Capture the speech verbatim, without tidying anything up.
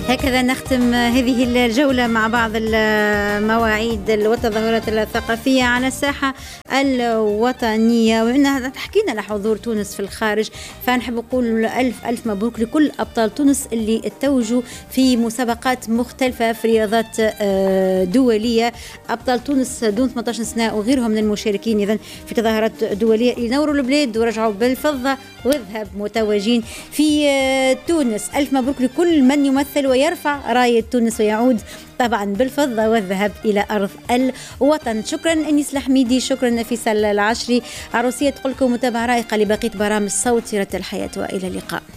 هكذا نختم هذه الجولة مع بعض المواعيد والتظاهرات الثقافية على الساحة الوطنية، وإنها تحكينا لحضور تونس في الخارج. فنحب نقول ألف ألف مبروك لكل أبطال تونس اللي اتوجوا في مسابقات مختلفة في رياضات دولية. أبطال تونس دون ثمانية عشر سنة وغيرهم من المشاركين إذن في تظاهرات دولية ينوروا البلاد ورجعوا بالفضة والذهب متوجين في تونس. ألف مبروك لكل من يمثل ويرفع راية تونس ويعود طبعا بالفضة والذهب إلى أرض الوطن. شكرا أنيس الحميدي، شكرا نفيسة العشري. عروسية تقول لكم متابعة رائقة لبقية برامج صوت سيرة الحياة، وإلى اللقاء.